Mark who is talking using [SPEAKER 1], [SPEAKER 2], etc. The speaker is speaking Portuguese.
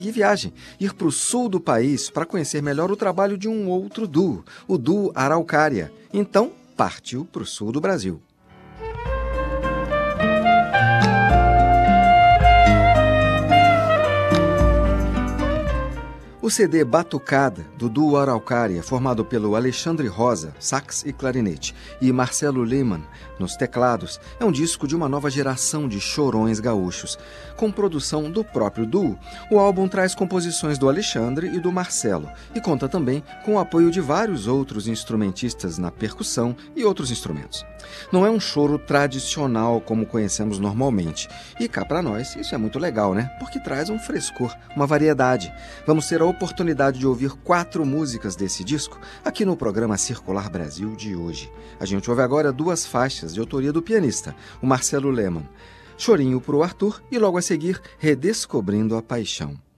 [SPEAKER 1] E viagem, ir para o sul do país para conhecer melhor o trabalho de um outro duo, o duo Araucária. Então, partiu para o sul do Brasil. O CD Batucada, do duo Araucária, formado pelo Alexandre Rosa, sax e clarinete, e Marcelo Lehmann, nos teclados, é um disco de uma nova geração de chorões gaúchos. Com produção do próprio duo, o álbum traz composições do Alexandre e do Marcelo, e conta também com o apoio de vários outros instrumentistas na percussão e outros instrumentos. Não é um choro tradicional como conhecemos normalmente, e cá para nós isso é muito legal, né? Porque traz um frescor, uma variedade. Vamos ter a oportunidade de ouvir 4 músicas desse disco aqui no programa Circular Brasil de hoje. A gente ouve agora 2 faixas de autoria do pianista, o Marcelo Lehmann. Chorinho pro Arthur e logo a seguir Redescobrindo a Paixão.